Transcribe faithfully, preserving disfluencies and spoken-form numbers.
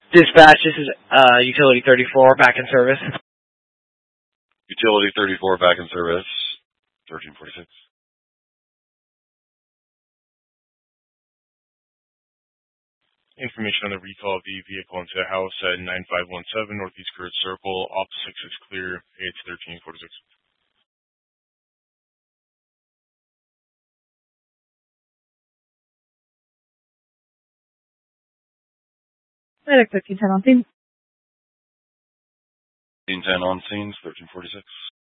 Dispatch, this is uh, Utility thirty-four, back in service. Utility thirty-four, back in service, thirteen forty-six. Information on the recall of the vehicle into the house at nine five one seven Northeast Curtis Circle. Op six is clear. It's thirteen forty-six. Medic thirteen ten on scene. thirteen ten on scene, thirteen forty-six.